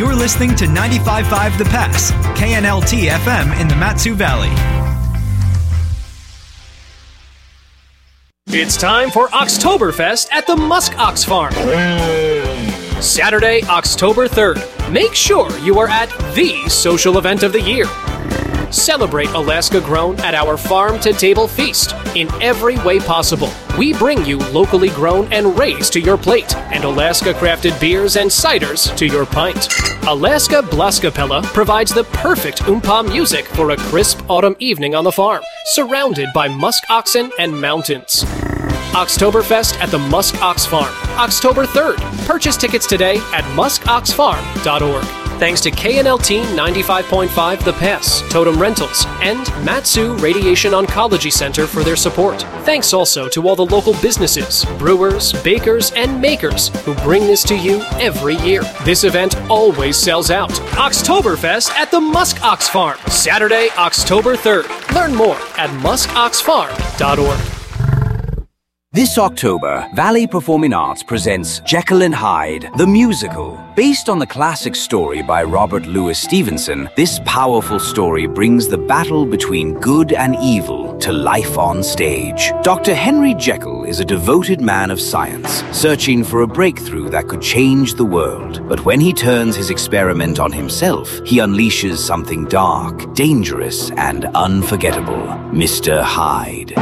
You're listening to 95.5 The Pass, KNLT FM in the Mat-Su Valley. It's time for Oktoberfest at the Musk Ox Farm. Saturday, October 3rd. Make sure you are at the social event of the year. Celebrate Alaska grown at our farm-to-table feast in every way possible. We bring you locally grown and raised to your plate, and Alaska-crafted beers and ciders to your pint. Alaska Blaskapella provides the perfect oompa music for a crisp autumn evening on the farm, surrounded by musk oxen and mountains. Oktoberfest at the Musk Ox Farm, October 3rd. Purchase tickets today at muskoxfarm.org. Thanks to KNLT 95.5 The Pass, Totem Rentals, and Mat-Su Radiation Oncology Center for their support. Thanks also to all the local businesses, brewers, bakers, and makers who bring this to you every year. This event always sells out. Oktoberfest at the Musk Ox Farm, Saturday, October 3rd. Learn more at muskoxfarm.org. This October, Valley Performing Arts presents Jekyll and Hyde, the musical. Based on the classic story by Robert Louis Stevenson, this powerful story brings the battle between good and evil to life on stage. Dr. Henry Jekyll is a devoted man of science, searching for a breakthrough that could change the world. But when he turns his experiment on himself, he unleashes something dark, dangerous, and unforgettable. Mr. Hyde.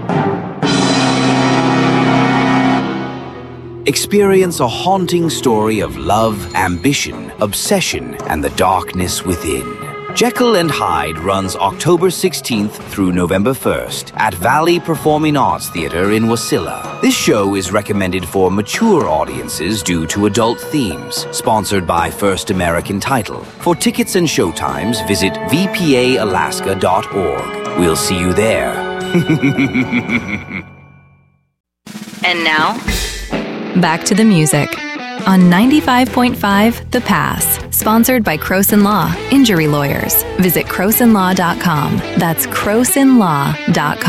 Experience a haunting story of love, ambition, obsession, and the darkness within. Jekyll and Hyde runs October 16th through November 1st at Valley Performing Arts Theatre in Wasilla. This show is recommended for mature audiences due to adult themes. Sponsored by First American Title. For tickets and showtimes, visit vpaalaska.org. We'll see you there. And now, back to the music on 95.5 The Pass. Sponsored by Croson Law, Injury Lawyers. Visit crosonlaw.com. That's crosonlaw.com.